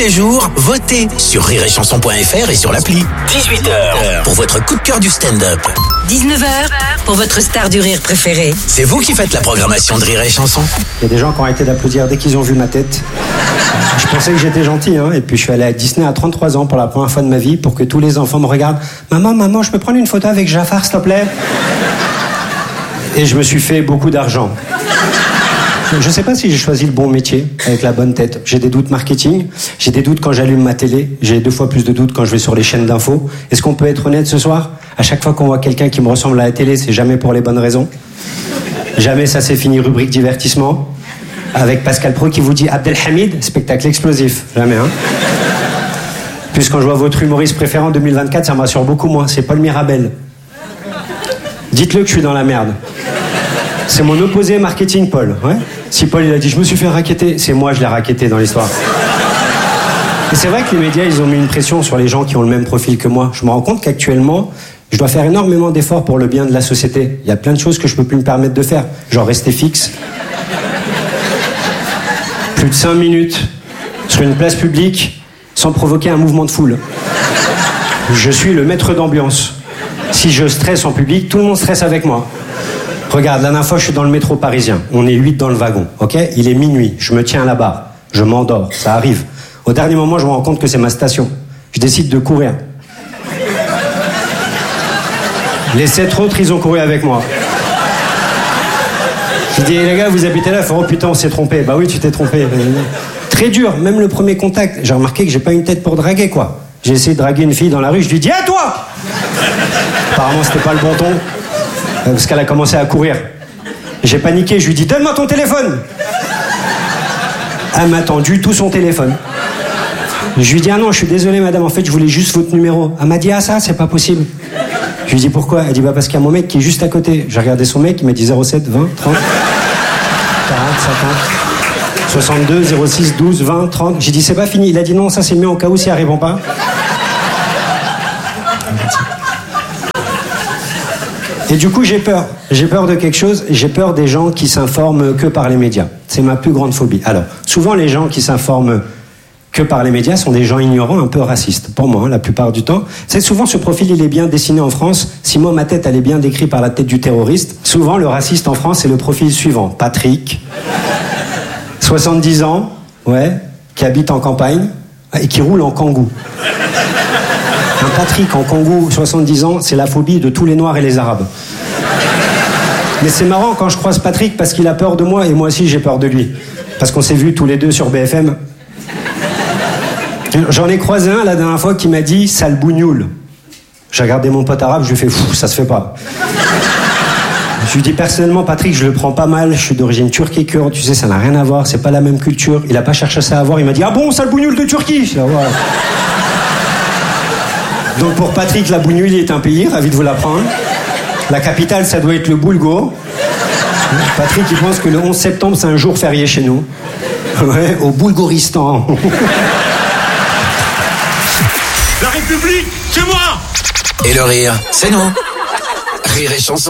les jours, votez sur rireetchanson.fr et sur l'appli. 18h pour votre coup de cœur du stand-up. 19h pour votre star du rire préférée. C'est vous qui faites la programmation de Rire et Chanson. Il y a des gens qui ont arrêté d'applaudir dès qu'ils ont vu ma tête. Je pensais que j'étais gentil, hein, et puis je suis allé à Disney à 33 ans pour la première fois de ma vie pour que tous les enfants me regardent. Maman, je peux prendre une photo avec Jafar, s'il te plaît? Et je me suis fait beaucoup d'argent. Je ne sais pas si j'ai choisi le bon métier, avec la bonne tête. J'ai des doutes marketing, j'ai des doutes quand j'allume ma télé, j'ai 2 fois plus de doutes quand je vais sur les chaînes d'infos. Est-ce qu'on peut être honnête ce soir? À chaque fois qu'on voit quelqu'un qui me ressemble à la télé, c'est jamais pour les bonnes raisons. Jamais ça s'est fini rubrique divertissement. Avec Pascal Pro qui vous dit Abdelhamid, spectacle explosif. Jamais, hein. Plus quand je vois votre humoriste préféré en 2024, ça me rassure beaucoup moins. C'est Paul Mirabel. Dites-le que je suis dans la merde. C'est mon opposé marketing, Paul. Ouais. Si Paul il a dit je me suis fait racketter, c'est moi je l'ai racketté dans l'histoire. Et c'est vrai que les médias ils ont mis une pression sur les gens qui ont le même profil que moi. Je me rends compte qu'actuellement je dois faire énormément d'efforts pour le bien de la société. Il y a plein de choses que je peux plus me permettre de faire, genre rester fixe. Plus de 5 minutes sur une place publique sans provoquer un mouvement de foule. Je suis le maître d'ambiance. Si je stresse en public, tout le monde stresse avec moi. Regarde, la dernière fois, je suis dans le métro parisien. On est 8 dans le wagon, ok? Il est minuit, je me tiens à la barre. Je m'endors, ça arrive. Au dernier moment, je me rends compte que c'est ma station. Je décide de courir. Les 7 autres, ils ont couru avec moi. Je dis, les gars, vous habitez là? Il faut, oh putain, on s'est trompé. Bah oui, tu t'es trompé. Très dur, même le premier contact. J'ai remarqué que j'ai pas une tête pour draguer, quoi. J'ai essayé de draguer une fille dans la rue, je lui dis, hé, toi! Apparemment, c'était pas le bon ton. Parce qu'elle a commencé à courir. J'ai paniqué, je lui dis donne-moi ton téléphone. Elle m'a tendu tout son téléphone. Je lui dis ah non, je suis désolé madame, en fait je voulais juste votre numéro. Elle m'a dit ah ça, c'est pas possible. Je lui dis pourquoi? Elle dit bah parce qu'il y a mon mec qui est juste à côté. J'ai regardé son mec, il m'a dit 07 20 30 40 50 62 06 12 20 30. J'ai dit c'est pas fini. Il a dit non, ça c'est mieux au cas où si elle répond pas. Et du coup, j'ai peur. J'ai peur de quelque chose. J'ai peur des gens qui s'informent que par les médias. C'est ma plus grande phobie. Alors, souvent, les gens qui s'informent que par les médias sont des gens ignorants, un peu racistes. Pour moi, hein, la plupart du temps. C'est souvent, ce profil, il est bien dessiné en France. Si moi, ma tête, elle est bien décrite par la tête du terroriste. Souvent, le raciste en France, c'est le profil suivant. Patrick, 70 ans, ouais, qui habite en campagne et qui roule en kangou. Un Patrick en kangou, 70 ans, c'est la phobie de tous les Noirs et les Arabes. Mais c'est marrant quand je croise Patrick parce qu'il a peur de moi et moi aussi j'ai peur de lui. Parce qu'on s'est vus tous les deux sur BFM. J'en ai croisé un la dernière fois qui m'a dit « sale bougnoule ». J'ai regardé mon pote arabe, je lui ai fait « fou, ça se fait pas ». Je lui dis personnellement, Patrick, je le prends pas mal, je suis d'origine turque et kurde, tu sais, ça n'a rien à voir, c'est pas la même culture. Il a pas cherché ça à voir, il m'a dit « ah bon, sale bougnoule de Turquie ». Je dis, ouais. Donc pour Patrick, la Bougnoule est un pays, ravi de vous l'apprendre. La capitale, ça doit être le Boulgo. Patrick, il pense que le 11 septembre, c'est un jour férié chez nous. Ouais, au Boulgoristan. La République, c'est moi! Et le rire, c'est nous. Rire et Chanson.